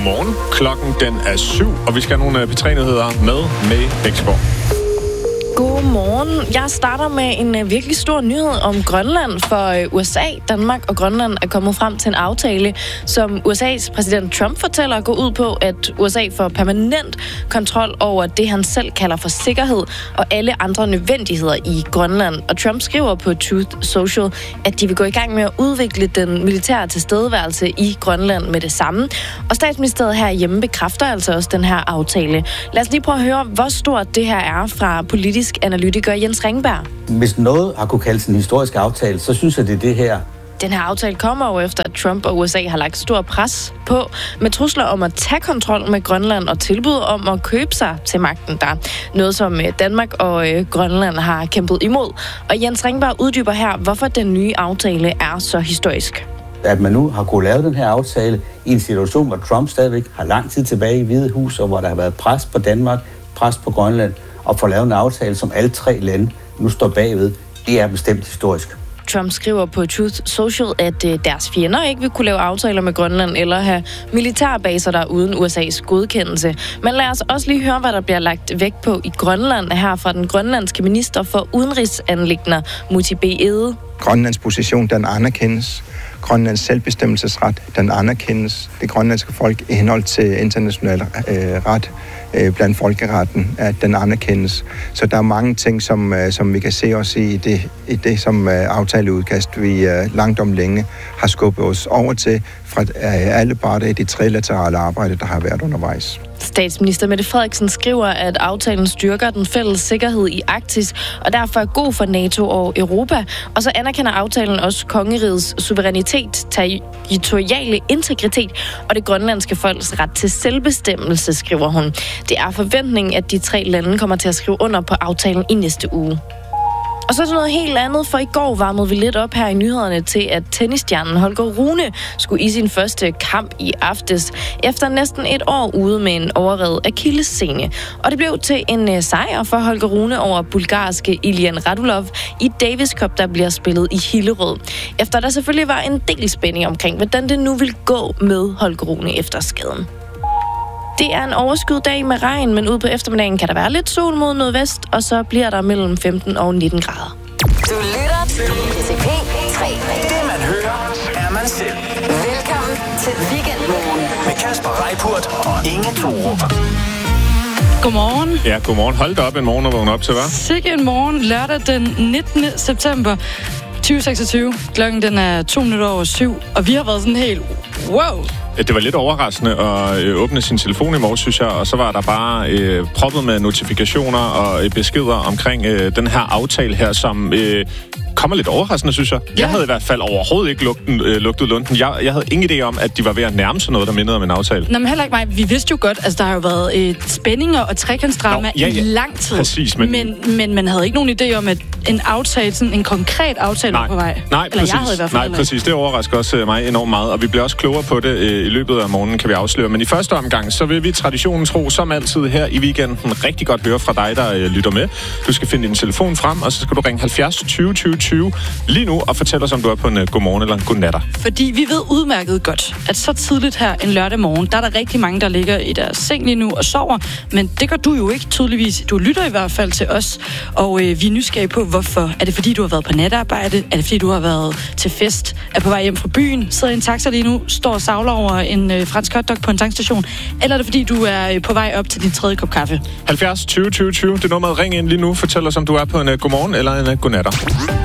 Godmorgen. Klokken den er 7, og vi skal have nogle P3-nyheder med Bæksborg. Godmorgen. Jeg starter med en virkelig stor nyhed om Grønland, for USA, Danmark og Grønland er kommet frem til en aftale, som USA's præsident Trump fortæller går ud på, at USA får permanent kontrol over det, han selv kalder for sikkerhed og alle andre nødvendigheder i Grønland. Og Trump skriver på Truth Social, at de vil gå i gang med at udvikle den militære tilstedeværelse i Grønland med det samme. Og statsministeriet herhjemme bekræfter altså også den her aftale. Lad os lige prøve at høre, hvor stort det her er fra politisk analytiker Jens Ringberg. Hvis noget har kunne kaldes en historisk aftale, så synes jeg, det er det her. Den her aftale kommer jo efter, at Trump og USA har lagt stor pres på med trusler om at tage kontrol med Grønland og tilbud om at købe sig til magten der. Noget, som Danmark og Grønland har kæmpet imod. Og Jens Ringberg uddyber her, hvorfor den nye aftale er så historisk. At man nu har kunnet lave den her aftale i en situation, hvor Trump stadigvæk har lang tid tilbage i Hvide Hus, og hvor der har været pres på Danmark, pres på Grønland, og få lavet en aftale, som alle tre lande nu står bagved, det er bestemt historisk. Trump skriver på Truth Social, at deres fjender ikke vil kunne lave aftaler med Grønland eller have militærbaser der uden USA's godkendelse. Men lad os også lige høre, hvad der bliver lagt vægt på i Grønland her fra den grønlandske minister for udenrigsanliggender, Muti B. Egede. Grønlands position, den anerkendes. Grønlands selvbestemmelsesret, den anerkendes. Det grønlandske folk i henhold til international ret blandt folkeretten, at den anerkendes. Så der er mange ting, som vi kan se også i det som aftaleudkast, vi langt om længe har skubbet os over til fra alle parter i det trilaterale arbejde, der har været undervejs. Statsminister Mette Frederiksen skriver, at aftalen styrker den fælles sikkerhed i Arktis, og derfor er god for NATO og Europa. Og så anerkender aftalen også kongerigets suverænitet, territoriale integritet og det grønlandske folks ret til selvbestemmelse, skriver hun. Det er forventningen, at de tre lande kommer til at skrive under på aftalen i næste uge. Og så er der noget helt andet, for i går varmede vi lidt op her i nyhederne til, at tennisstjernen Holger Rune skulle i sin første kamp i aftes, efter næsten et år ude med en overrevet akillessene. Og det blev til en sejr for Holger Rune over bulgarske Ilian Radulov i Davis Cup, der bliver spillet i Hillerød. Efter der selvfølgelig var en del spænding omkring, hvordan det nu vil gå med Holger Rune efter skaden. Det er en overskyet dag med regn, men ude på eftermiddagen kan der være lidt sol mod nordvest, og så bliver der mellem 15 og 19 grader. Du lytter til P3. Det man hører, er man selv. Velkommen til Weekendmorgen Med Kasper Reippurt og Inge Thorup. Godmorgen. Ja, godmorgen. Hold da op en morgen at vågne op til, hva'? Sikke en morgen, lørdag den 19. september 2026. Klokken den er 7:02, og vi har været sådan helt wow. Det var lidt overraskende at åbne sin telefon i morgen, synes jeg, og så var der bare proppet med notifikationer og beskeder omkring den her aftale her, som kommer lidt overraskende, synes jeg. Ja. Jeg havde i hvert fald overhovedet ikke lugtet lunden. Jeg havde ingen idé om, at de var ved at nærme sig noget, der mindede om en aftale. Nå, men heller ikke mig. Vi vidste jo godt, altså der har jo været spændinger og trekantsdrama i lang tid. Præcis, men man havde ikke nogen idé om, at en aftale, sådan en konkret aftale var på vej. Nej, eller præcis. jeg havde i hvert fald. Nej, præcis. Det overrasker også mig enormt meget, og vi bliver også klogere på det i løbet af morgenen, kan vi afsløre. Men i første omgang, så vil vi traditionen tro, som altid her i weekenden, rigtig godt høre fra dig, der lytter med. Du skal finde din telefon frem, og så skal du ringe 70 20 20 20 lige nu og fortælle os, om du er på en godmorgen eller en godnatter. Fordi vi ved udmærket godt, at så tidligt her en lørdag morgen, der er der rigtig mange, der ligger i deres seng lige nu og sover. Men det gør du jo ikke tydeligvis. Du lytter i hvert fald til os, og vi er nysgerrige på, hvorfor. Er det fordi, du har været på natarbejde? Er det fordi, du har været til fest? Er på vej hjem fra byen? Sidder i en taxa lige nu? Står og savler over en fransk hotdog på en tankstation? Eller er det fordi, du er på vej op til din tredje kop kaffe? 70 20 20 20. Det er nummeret. Ring ind lige nu. Fortæl os, om du er på en godmorgen eller en godnatter.